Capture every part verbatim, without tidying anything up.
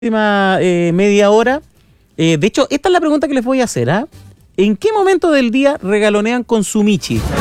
última eh, media hora. Eh, de hecho, esta es la pregunta que les voy a hacer, ¿ah? ¿eh? ¿En qué momento del día regalonean con su Michi? Sí.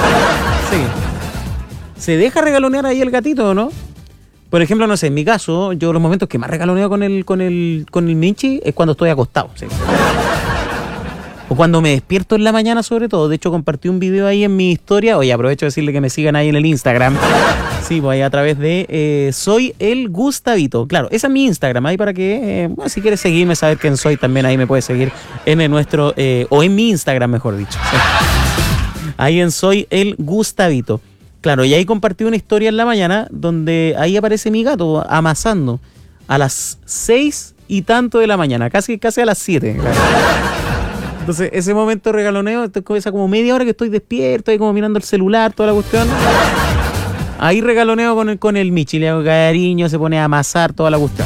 ¿Se deja regalonear ahí el gatito o no? Por ejemplo, no sé, en mi caso, yo los momentos que más regaloneo con el, con el, con el Michi es cuando estoy acostado. ¿Sí? O cuando me despierto en la mañana, sobre todo. De hecho, compartí un video ahí en mi historia. Oye, aprovecho de decirle que me sigan ahí en el Instagram. Sí, pues ahí a través de eh, Soy el Gustavito. Claro, ese es mi Instagram. Ahí para que, eh, bueno, si quieres seguirme, saber quién soy, también ahí me puedes seguir en el nuestro, eh, o en mi Instagram, mejor dicho. ¿Sí? Ahí en Soy el Gustavito. Claro, y ahí compartí una historia en la mañana donde ahí aparece mi gato amasando a las seis y tanto de la mañana, casi, casi a las siete. Claro. Entonces, ese momento regaloneo, esa como media hora que estoy despierto, ahí como mirando el celular, toda la cuestión. Ahí regaloneo con el, con el Michi, le hago cariño, se pone a amasar, toda la cuestión.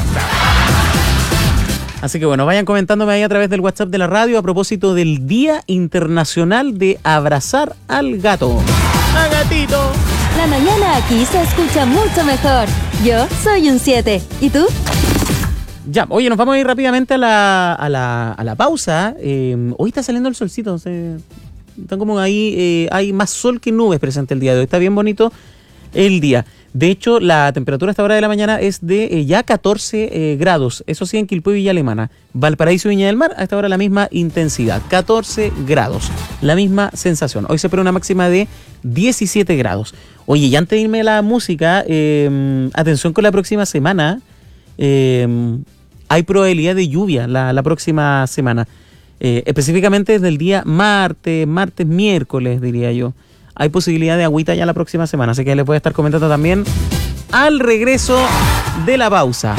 Así que bueno, vayan comentándome ahí a través del WhatsApp de la radio a propósito del Día Internacional de Abrazar al Gato. ¡A gatito! La mañana aquí se escucha mucho mejor. Yo soy un siete. ¿Y tú? Ya, oye, nos vamos a ir rápidamente a la, a la, a la pausa. Eh, hoy está saliendo el solcito. Se, están como ahí, eh, hay más sol que nubes presente el día de hoy. Está bien bonito el día. De hecho, la temperatura a esta hora de la mañana es de eh, ya catorce eh, grados. Eso sí, en Quilpué y Villa Alemana. Valparaíso y Viña del Mar, a esta hora la misma intensidad. catorce grados. La misma sensación. Hoy se espera una máxima de diecisiete grados. Oye, y antes de irme a la música, eh, atención con la próxima semana. Eh, hay probabilidad de lluvia la, la próxima semana. Eh, específicamente desde el día martes, martes, miércoles, diría yo. Hay posibilidad de agüita ya la próxima semana, así que les voy a estar comentando también al regreso de la pausa.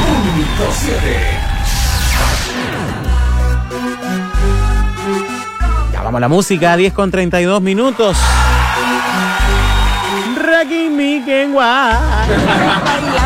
Ya vamos a la música, diez con treinta y dos minutos. Raki mi Kenwa.